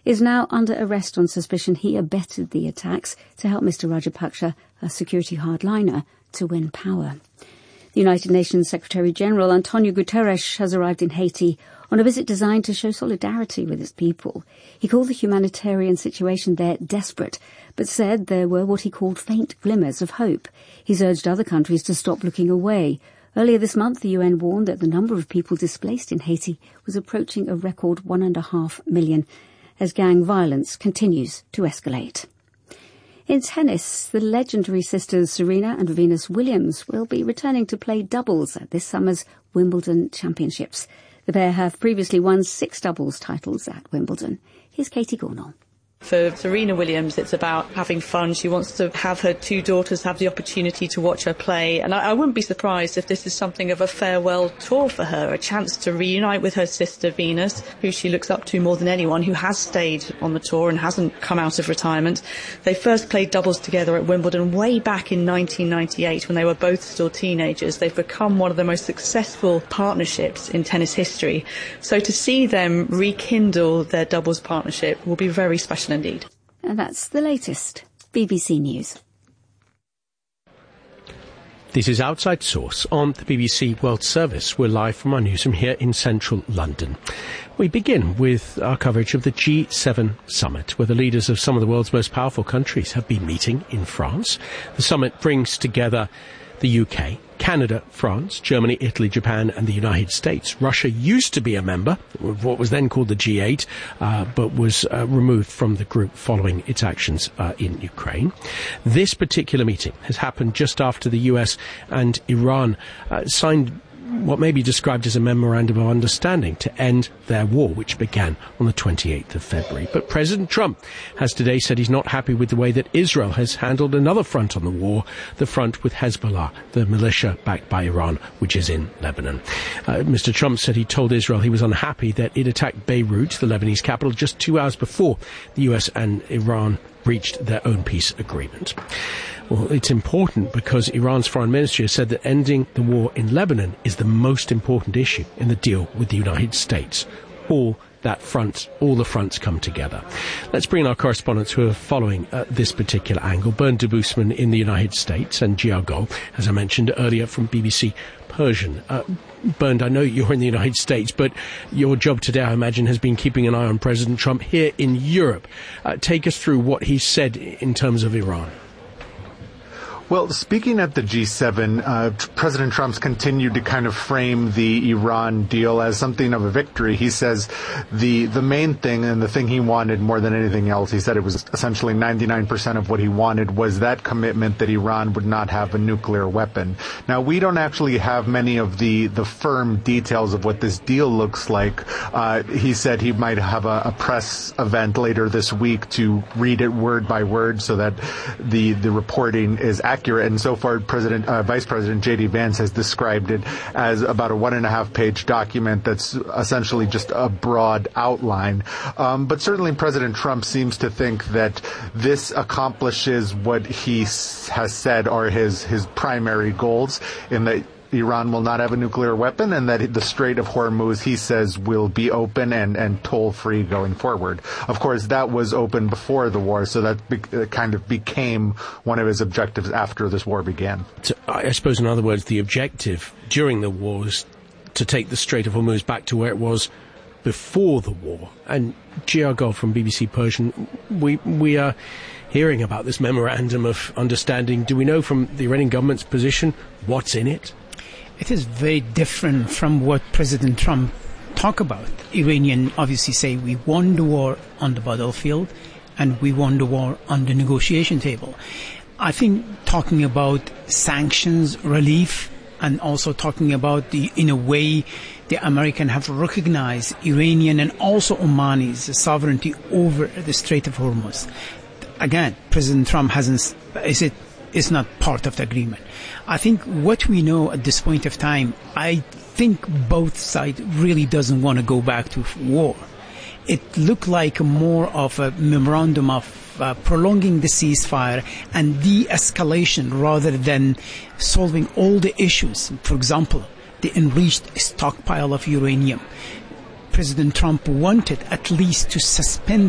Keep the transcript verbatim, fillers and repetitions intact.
is now under arrest on suspicion he abetted the attacks to help Mister Rajapaksa, a security hardliner, to win power. The United Nations Secretary-General Antonio Guterres has arrived in Haiti on a visit designed to show solidarity with its people. He called the humanitarian situation there desperate, but said there were what he called faint glimmers of hope. He's urged other countries to stop looking away. Earlier this month, the U N warned that the number of people displaced in Haiti was approaching a record one and a half million as gang violence continues to escalate. In tennis, the legendary sisters Serena and Venus Williams will be returning to play doubles at this summer's Wimbledon Championships. The pair have previously won six doubles titles at Wimbledon. Here's Katie Gornall. For Serena Williams, it's about having fun. She wants to have her two daughters have the opportunity to watch her play. And I, I wouldn't be surprised if this is something of a farewell tour for her, a chance to reunite with her sister Venus, who she looks up to more than anyone, who has stayed on the tour and hasn't come out of retirement. They first played doubles together at Wimbledon way back in nineteen ninety-eight when they were both still teenagers. They've become one of the most successful partnerships in tennis history. So to see them rekindle their doubles partnership will be very special indeed. And that's the latest. B B C News. This is Outside Source on the B B C World Service. We're live from our newsroom here in central London. We begin with our coverage of the G seven summit, where the leaders of some of the world's most powerful countries have been meeting in France. The summit brings together the U K, Canada, France, Germany, Italy, Japan and the United States. Russia used to be a member of what was then called the G eight, uh, but was uh, removed from the group following its actions uh, in Ukraine. This particular meeting has happened just after the U S and Iran uh, signed what may be described as a memorandum of understanding to end their war, which began on the twenty-eighth of February. But President Trump has today said he's not happy with the way that Israel has handled another front on the war, the front with Hezbollah, the militia backed by Iran, which is in Lebanon. Uh, Mister Trump said he told Israel he was unhappy that it attacked Beirut, the Lebanese capital, just two hours before the U S and Iran reached their own peace agreement. Well, it's important because Iran's foreign ministry has said that ending the war in Lebanon is the most important issue in the deal with the United States. All that front, all the fronts come together. Let's bring in our correspondents who are following uh, this particular angle. Bernd Debusman in the United States and Jia Gol, as I mentioned earlier, from B B C Persian. Uh, Bernd, I know you're in the United States, but your job today, I imagine, has been keeping an eye on President Trump here in Europe. Uh, take us through what he said in terms of Iran. Well, speaking at the G seven, uh, President Trump's continued to kind of frame the Iran deal as something of a victory. He says the the main thing and the thing he wanted more than anything else, he said it was essentially ninety-nine percent of what he wanted, was that commitment that Iran would not have a nuclear weapon. Now, we don't actually have many of the, the firm details of what this deal looks like. Uh, he said he might have a, a press event later this week to read it word by word so that the, the reporting is accurate. Accurate. And so far, President, uh, Vice President J D Vance has described it as about a one and a half page document that's essentially just a broad outline. Um, but certainly President Trump seems to think that this accomplishes what he s- has said are his, his primary goals, in that Iran will not have a nuclear weapon, and that the Strait of Hormuz, he says, will be open and, and toll-free going forward. Of course, that was open before the war, so that be, uh, kind of became one of his objectives after this war began. So I suppose, in other words, the objective during the war was to take the Strait of Hormuz back to where it was before the war. And Jia Gol from B B C Persian, we, we are hearing about this memorandum of understanding. Do we know from the Iranian government's position what's in it? It is very different from what President Trump talked about. Iranian obviously say we won the war on the battlefield and we won the war on the negotiation table. I think talking about sanctions, relief, and also talking about the, in a way, the Americans have recognized Iranian and also Omani's sovereignty over the Strait of Hormuz. Again, President Trump hasn't, is it, is not part of the agreement. I think what we know at this point of time, I think both sides really doesn't want to go back to war. It looked like more of a memorandum of uh, prolonging the ceasefire and de-escalation rather than solving all the issues. For example, the enriched stockpile of uranium. President Trump wanted at least to suspend